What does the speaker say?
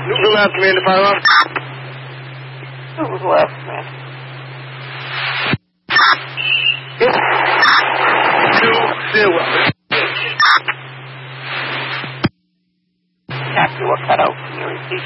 Who left me in the fire alarm? Who was left, man? Exactly what cut out from your receipt.